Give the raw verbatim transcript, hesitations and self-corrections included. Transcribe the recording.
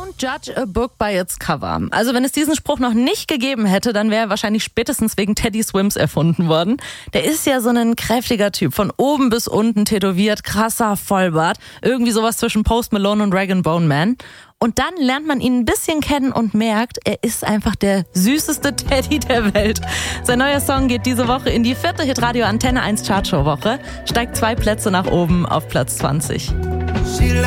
Don't judge a book by its cover. Also wenn es diesen Spruch noch nicht gegeben hätte, dann wäre er wahrscheinlich spätestens wegen Teddy Swims erfunden worden. Der ist ja so ein kräftiger Typ, von oben bis unten tätowiert, krasser Vollbart, irgendwie sowas zwischen Post Malone und Rag and Bone Man. Und dann lernt man ihn ein bisschen kennen und merkt, er ist einfach der süßeste Teddy der Welt. Sein neuer Song geht diese Woche in die vierte Hitradio Antenne eins Chartshow-Woche, steigt zwei Plätze nach oben auf Platz zwanzig.